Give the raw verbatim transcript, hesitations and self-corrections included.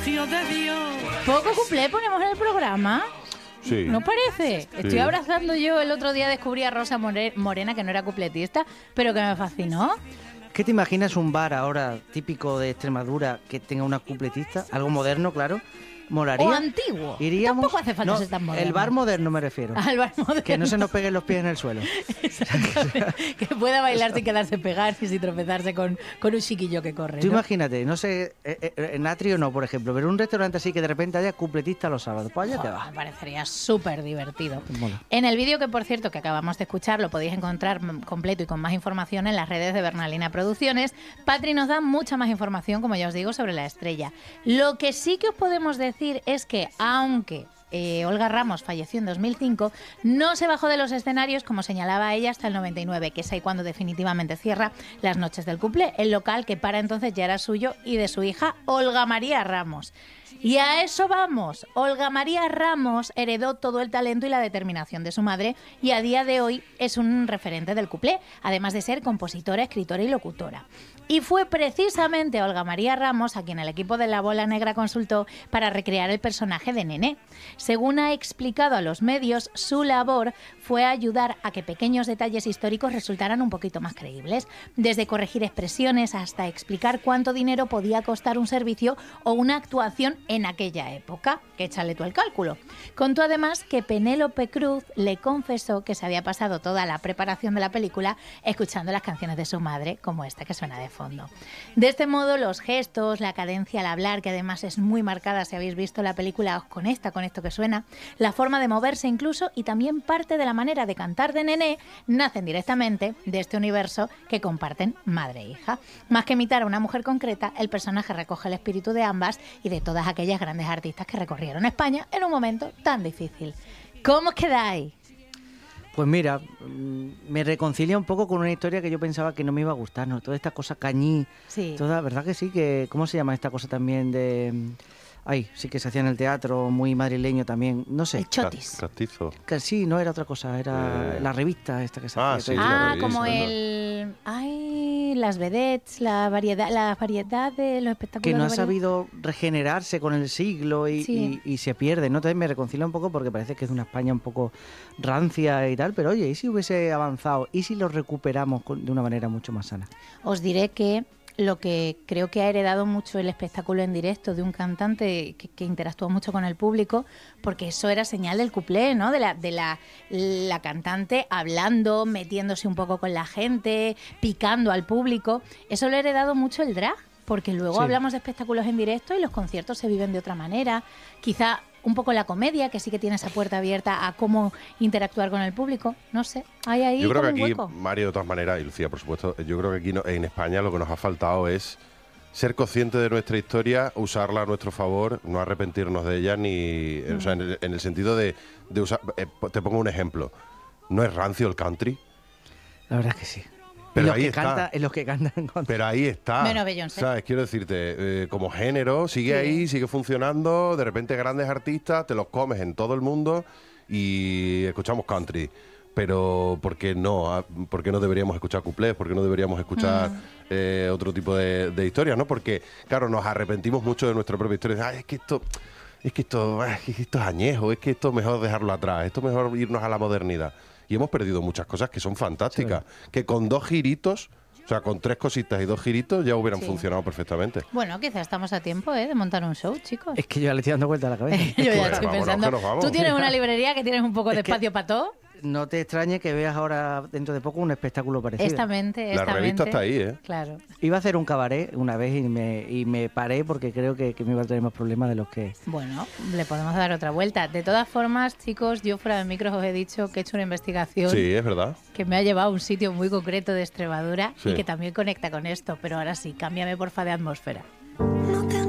juicio de Dios. Poco cuplé ponemos en el programa. Sí. ¿No parece? Sí. Estoy abrazando yo. El otro día descubrí a Rosa More- Morena, que no era cupletista, pero que me fascinó. ¿Qué te imaginas un bar ahora típico de Extremadura que tenga una cupletista? Algo moderno, claro. ¿Molaría? O antiguo. Iríamos... Tampoco hace falta No, ser tan moderno. el bar moderno me refiero. Al bar moderno. Que no se nos peguen los pies en el suelo. Exactamente. Que pueda bailar sin quedarse pegar y sin tropezarse con, con un chiquillo que corre, Tú ¿no? imagínate, no sé, eh, eh, en Atrio no, por ejemplo, pero un restaurante así que de repente haya cupletista los sábados, pues allá te Joder, va. me parecería súper divertido. Mola. En el vídeo que, por cierto, que acabamos de escuchar, lo podéis encontrar mm, completo y con más información en las redes de Bernalina Producciones. Patri nos da mucha más información, como ya os digo, sobre la estrella. Lo que sí que os podemos decir es que, aunque eh, Olga Ramos falleció en dos mil cinco, no se bajó de los escenarios, como señalaba ella, hasta el noventa y nueve, que es ahí cuando definitivamente cierra Las Noches del Cuplé, el local que para entonces ya era suyo y de su hija Olga María Ramos. Y a eso vamos. Olga María Ramos heredó todo el talento y la determinación de su madre y a día de hoy es un referente del cuplé, además de ser compositora, escritora y locutora. Y fue precisamente Olga María Ramos a quien el equipo de La Bola Negra consultó para recrear el personaje de Nené. Según ha explicado a los medios, su labor fue ayudar a que pequeños detalles históricos resultaran un poquito más creíbles, desde corregir expresiones hasta explicar cuánto dinero podía costar un servicio o una actuación en aquella época, que échale tú el cálculo. Contó además que Penélope Cruz le confesó que se había pasado toda la preparación de la película escuchando las canciones de su madre, como esta que suena de fondo. De este modo, los gestos, la cadencia al hablar, que además es muy marcada si habéis visto la película, os conecta con esto que suena, la forma de moverse incluso y también parte de la manera de cantar de Nené, nacen directamente de este universo que comparten madre e hija. Más que imitar a una mujer concreta, el personaje recoge el espíritu de ambas y de todas aquellas grandes artistas que recorrieron España en un momento tan difícil. ¿Cómo os quedáis? Pues mira, mm, me reconcilia un poco con una historia que yo pensaba que no me iba a gustar, ¿no? Toda esta cosa cañí, Sí. toda, ¿verdad que sí? Que, ¿cómo se llama esta cosa también de...? mm, Ay, sí que se hacía en el teatro, muy madrileño también, no sé. El chotis. Castizo. Que sí, no era otra cosa, era Eh. la revista esta que se Ah, hacía. sí, todo. la Ah, revista, como ¿no? el... Ay, las vedettes, la variedad, la variedad de los espectáculos. Que no de ha variedad. sabido regenerarse con el siglo y, Sí. y- y se pierde, ¿no? Entonces me reconcilia un poco porque parece que es una España un poco rancia y tal, pero oye, ¿y si hubiese avanzado? ¿Y si lo recuperamos con- de una manera mucho más sana? Os diré que lo que creo que ha heredado mucho el espectáculo en directo de un cantante que, que interactúa mucho con el público, porque eso era señal del cuplé, ¿no? De la, de la, la cantante hablando, metiéndose un poco con la gente, picando al público. Eso lo ha heredado mucho el drag, porque luego Sí. hablamos de espectáculos en directo y los conciertos se viven de otra manera. Quizá un poco la comedia, que sí que tiene esa puerta abierta a cómo interactuar con el público. No sé, hay ahí Yo creo como que un aquí, hueco. Mario, de todas maneras, y Lucía, por supuesto, yo creo que aquí no- en España lo que nos ha faltado es ser consciente de nuestra historia, usarla a nuestro favor, no arrepentirnos de ella, ni o sea, en, el, en el sentido de, de usar... eh, te pongo un ejemplo. ¿No es rancio el country? La verdad es que sí. Pero en los ahí que está. canta, en los que cantan contra- Pero ahí está. Menos Beyoncé. ¿Sabes? Quiero decirte, eh, como género, sigue Sí. ahí, sigue funcionando. De repente, grandes artistas, te los comes en todo el mundo y escuchamos country. Pero, ¿por qué no? Ah, ¿Por qué no deberíamos escuchar cuplés? ¿Por qué no deberíamos escuchar Mm. eh, otro tipo de, de historias? ¿No? Porque, claro, nos arrepentimos mucho de nuestra propia historia. Ay, es que esto. Es que esto, ah, es que esto es añejo, es que esto es mejor dejarlo atrás, esto es mejor irnos a la modernidad. Y hemos perdido muchas cosas que son fantásticas, que con dos giritos, o sea, con tres cositas y dos giritos ya hubieran Sí. funcionado perfectamente. Bueno, quizás estamos a tiempo, ¿eh?, de montar un show, chicos. Es que yo ya le estoy dando vuelta a la cabeza. Yo ya Bueno, estoy vámonos, pensando. que nos vamos. Tú tienes una librería que tienes un poco de Es que- espacio para todo. No te extrañe que veas ahora, dentro de poco, un espectáculo parecido. Esta mente, esta La revista mente. está ahí, ¿eh? Claro. Iba a hacer un cabaret una vez y me, y me paré porque creo que, que me iba a tener más problemas de los que... Bueno, le podemos dar otra vuelta. De todas formas, chicos, yo fuera de micros os he dicho que he hecho una investigación Sí, es verdad. que me ha llevado a un sitio muy concreto de Extremadura Sí. y que también conecta con esto. Pero ahora sí, cámbiame porfa de atmósfera.